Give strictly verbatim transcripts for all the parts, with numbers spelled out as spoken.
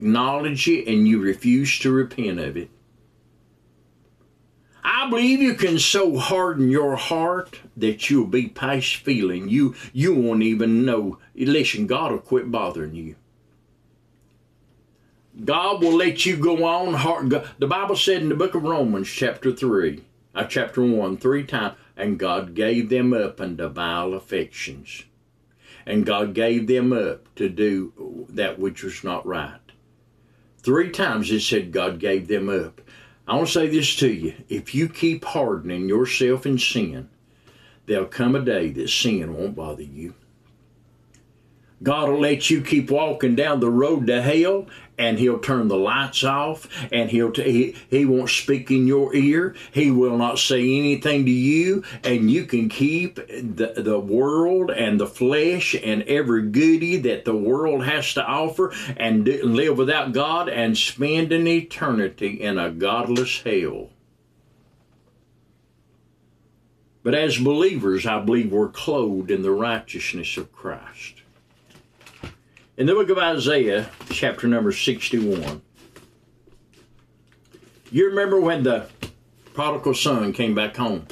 acknowledge it and you refuse to repent of it. I believe you can so harden your heart that you'll be past feeling. You, you won't even know. Listen, God will quit bothering you. God will let you go on. The Bible said in the book of Romans, chapter three, uh, chapter one, three times, and God gave them up unto vile affections. And God gave them up to do that which was not right. Three times it said God gave them up. I want to say this to you. If you keep hardening yourself in sin, there'll come a day that sin won't bother you. God will let you keep walking down the road to hell, and He'll turn the lights off, and He'll t he, he won't speak in your ear. He will not say anything to you, and you can keep the, the world and the flesh and every goodie that the world has to offer and do, live without God and spend an eternity in a godless hell. But as believers, I believe we're clothed in the righteousness of Christ. In the book of Isaiah, chapter number sixty-one, you remember when the prodigal son came back home?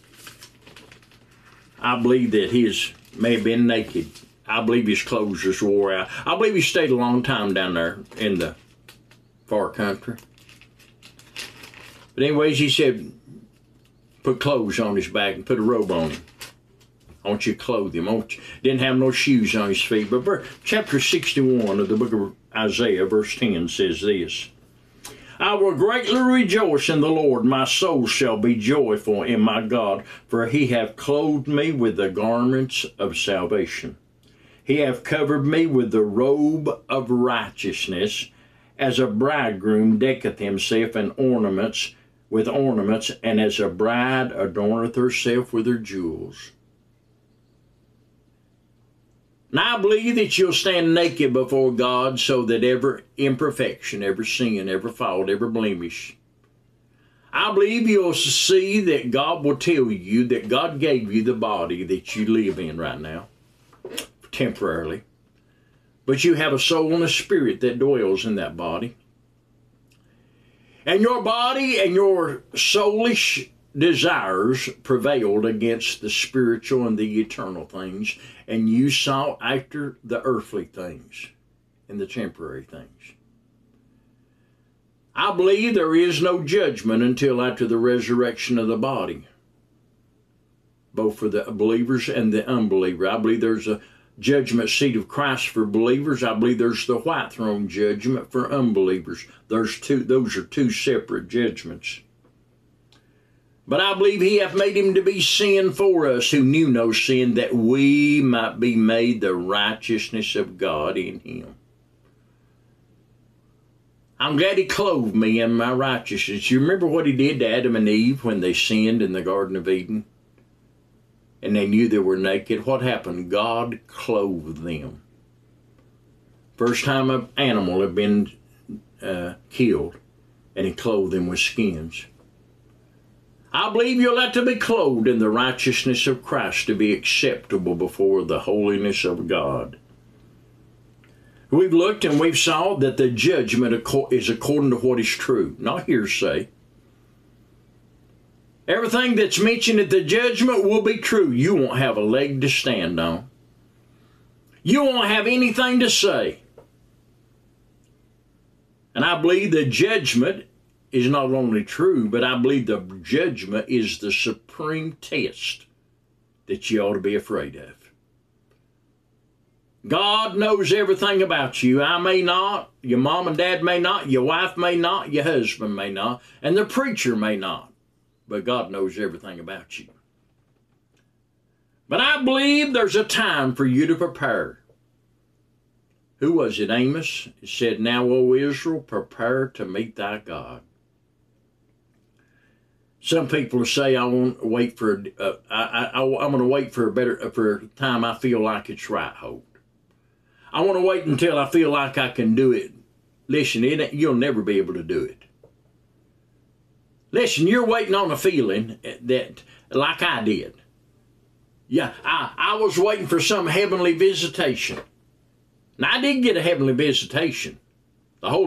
I believe that his may have been naked. I believe his clothes just wore out. I believe he stayed a long time down there in the far country. But anyways, he said, put clothes on his back and put a robe on him. I want you to clothe him. I want you, didn't have no shoes on his feet. But verse, chapter sixty-one of the book of Isaiah, verse ten says this. I will greatly rejoice in the Lord. My soul shall be joyful in my God, for He hath clothed me with the garments of salvation. He hath covered me with the robe of righteousness, as a bridegroom decketh himself in ornaments, with ornaments, and as a bride adorneth herself with her jewels. Now I believe that you'll stand naked before God so that every imperfection, every sin, every fault, every blemish, I believe you'll see that God will tell you that God gave you the body that you live in right now, temporarily. But you have a soul and a spirit that dwells in that body. And your body and your soulish desires prevailed against the spiritual and the eternal things, and you sought after the earthly things and the temporary things. I believe there is no judgment until after the resurrection of the body, both for the believers and the unbeliever. I believe there's a judgment seat of Christ for believers. I believe there's the white throne judgment for unbelievers. There's two, those are two separate judgments. But I believe He hath made Him to be sin for us who knew no sin, that we might be made the righteousness of God in Him. I'm glad He clothed me in my righteousness. You remember what He did to Adam and Eve when they sinned in the Garden of Eden? And they knew they were naked. What happened? God clothed them. First time an animal had been uh, killed, and He clothed them with skins. I believe you'll have to be clothed in the righteousness of Christ to be acceptable before the holiness of God. We've looked and we've saw that the judgment is according to what is true, not hearsay. Everything that's mentioned at the judgment will be true. You won't have a leg to stand on. You won't have anything to say. And I believe the judgment is not only true, but I believe the judgment is the supreme test that you ought to be afraid of. God knows everything about you. I may not, your mom and dad may not, your wife may not, your husband may not, and the preacher may not, but God knows everything about you. But I believe there's a time for you to prepare. Who was it? Amos? It said, now, O Israel, prepare to meet thy God. Some people say, I want to wait for, uh, I, I, I'm going to wait for a better, for a time I feel like it's right, Hope. I want to wait until I feel like I can do it. Listen, it, you'll never be able to do it. Listen, you're waiting on a feeling that, like I did. Yeah, I, I was waiting for some heavenly visitation. Now, I did get a heavenly visitation. The Holy